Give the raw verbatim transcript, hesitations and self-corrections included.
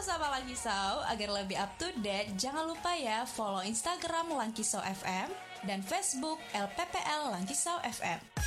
Sobat Langkisau, agar lebih up to date, jangan lupa ya follow Instagram Langkisau F M dan Facebook L P P L Langkisau F M.